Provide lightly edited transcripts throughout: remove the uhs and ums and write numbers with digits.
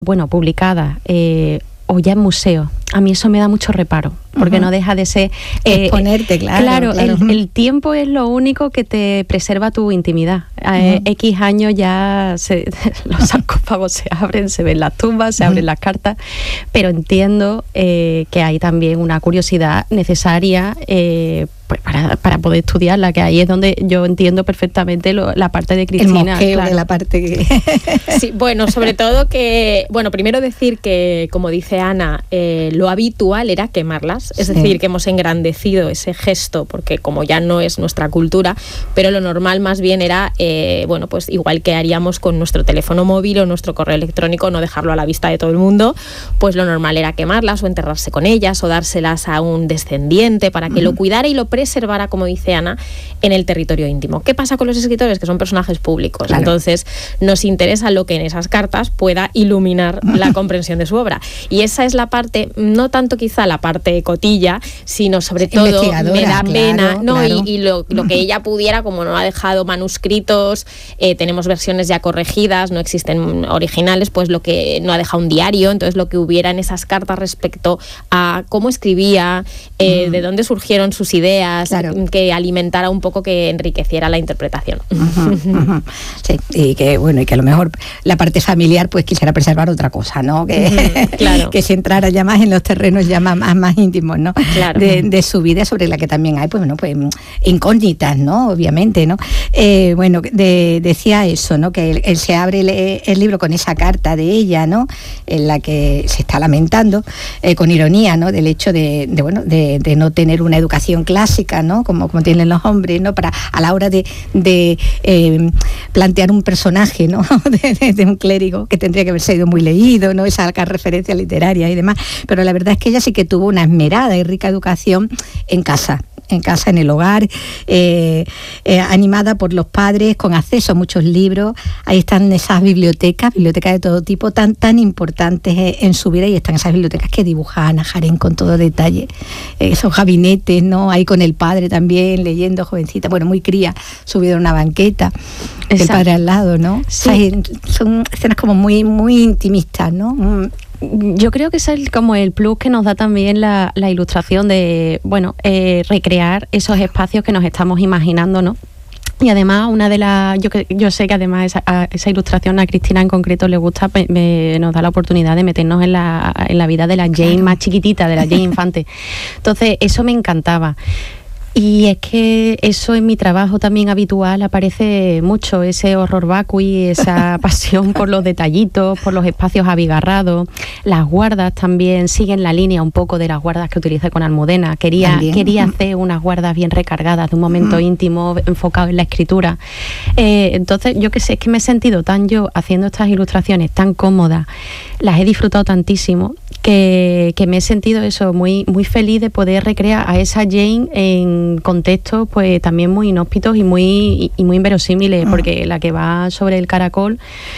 bueno, publicadas o ya en museos, a mí eso me da mucho reparo, porque no deja de ser... exponerte, claro. El tiempo es lo único que te preserva tu intimidad. X años ya los sarcófagos se abren, se ven las tumbas, se abren las cartas, pero entiendo que hay también una curiosidad necesaria pues para poder estudiarla, que ahí es donde yo entiendo perfectamente la parte de Cristina. El mosqueo de la parte que... Sí, bueno, sobre todo que... Bueno, primero decir que, como dice Ana, lo habitual era quemarlas, es decir, que hemos engrandecido ese gesto, porque como ya no es nuestra cultura, pero lo normal más bien era, bueno, pues igual que haríamos con nuestro teléfono móvil o nuestro correo electrónico, no dejarlo a la vista de todo el mundo, pues lo normal era quemarlas o enterrarse con ellas o dárselas a un descendiente para que lo cuidara y lo preservara, como dice Ana, en el territorio íntimo. ¿Qué pasa con los escritores? Que son personajes públicos. Claro. Entonces, nos interesa lo que en esas cartas pueda iluminar la comprensión de su obra. Y esa es la parte, no tanto quizá la parte cotilla, sino sobre todo me da pena, ¿no? Claro. Y lo que ella pudiera, como no ha dejado manuscritos, tenemos versiones ya corregidas, no existen originales, pues lo que no ha dejado un diario, entonces lo que hubiera en esas cartas respecto a cómo escribía, de dónde surgieron sus ideas, que alimentara un poco, que enriqueciera la interpretación. Sí, y que bueno, y que a lo mejor la parte familiar pues quisiera preservar otra cosa, ¿no? Que, que se entrara ya más en los terrenos ya más íntimos, ¿no? Claro. De su vida, sobre la que también hay, pues bueno, pues incógnitas, ¿no? Obviamente, ¿no? Bueno, decía eso, ¿no? Que él se abre el libro con esa carta de ella, ¿no? En la que se está lamentando, con ironía, ¿no? Del hecho de no tener una educación clásica, ¿no? Como tienen los hombres, ¿no? Para a la hora de plantear un personaje, ¿no? de un clérigo que tendría que haber sido muy leído, ¿no? Esa referencia literaria y demás. Pero la verdad es que ella sí que tuvo una esmerada y rica educación en casa, en el hogar, animada por los padres, con acceso a muchos libros. Ahí están esas bibliotecas de todo tipo, tan importantes en su vida, y están esas bibliotecas que dibuja Ana Jarén con todo detalle, esos gabinetes, ¿no? Ahí con el padre también, leyendo, jovencita, bueno, muy cría, subido a una banqueta, el padre al lado, ¿no? Sí. Son escenas como muy intimistas, ¿no? Yo creo que ese es como el plus que nos da también la ilustración de, bueno, recrear esos espacios que nos estamos imaginando, ¿no? Y además, yo sé que además esa ilustración a Cristina en concreto le gusta, nos da la oportunidad de meternos en la vida de la Jane más chiquitita, de la Jane infante. Entonces, eso me encantaba. Y es que eso en mi trabajo también habitual aparece mucho, ese horror vacui, esa pasión por los detallitos, por los espacios abigarrados. Las guardas también siguen la línea un poco de las guardas que utilicé con Almudena. Quería hacer unas guardas bien recargadas, de un momento íntimo, enfocado en la escritura. Entonces, yo qué sé, es que me he sentido tan yo haciendo estas ilustraciones tan cómodas, las he disfrutado tantísimo, que me he sentido eso, muy feliz de poder recrear a esa Jane en contextos pues también muy inhóspitos y muy inverosímiles, porque la que va sobre el caracol,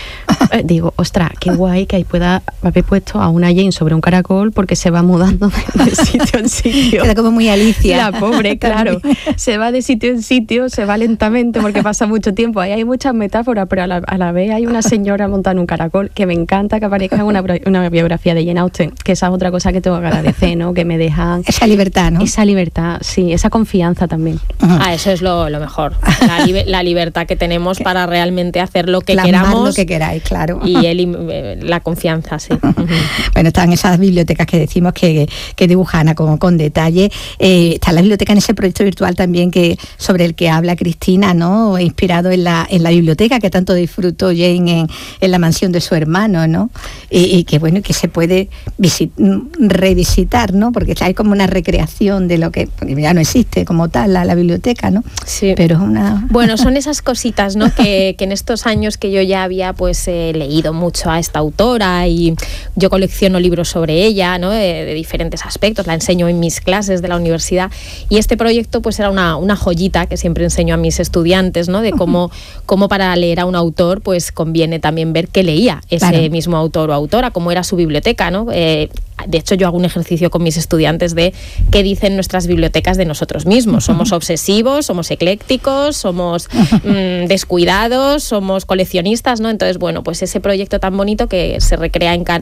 digo, ostras, qué guay que ahí pueda haber puesto a una Jane sobre un caracol, porque se va mudando de sitio en sitio. Queda como muy Alicia. La pobre, claro. Se va de sitio en sitio, se va lentamente porque pasa mucho tiempo. Ahí hay muchas metáforas, pero a la vez hay una señora montada en un caracol, que me encanta que aparezca en una biografía de Jane Austen, que esa es otra cosa que tengo que agradecer, ¿no? Que me dejan... Esa libertad, ¿no? Esa libertad, sí, esa confianza también. Eso es lo mejor. La libertad que tenemos para realmente hacer lo que queramos. Lo que queráis, claro. Y la confianza, sí. Bueno, están esas bibliotecas que decimos que dibuja Ana con detalle. Está la biblioteca en ese proyecto virtual también sobre el que habla Cristina, ¿no? Inspirado en la biblioteca que tanto disfrutó Jane en la mansión de su hermano, ¿no? Y que bueno, que se puede revisitar, ¿no? Porque hay como una recreación de lo que ya no existe como tal la biblioteca, ¿no? Sí. Pero es una... Bueno, son esas cositas, ¿no? que en estos años que yo ya había pues leído mucho a esta autora, y yo colecciono libros sobre ella, ¿no? De diferentes aspectos, la enseño en mis clases de la universidad, y este proyecto pues era una joyita que siempre enseño a mis estudiantes, ¿no? De cómo para leer a un autor pues conviene también ver qué leía ese mismo autor o autora, cómo era su biblioteca, ¿no? de hecho yo hago un ejercicio con mis estudiantes de qué dicen nuestras bibliotecas de nosotros mismos. Somos obsesivos, somos eclécticos, somos descuidados, somos coleccionistas, ¿no? Entonces, bueno, pues ese proyecto tan bonito que se recrea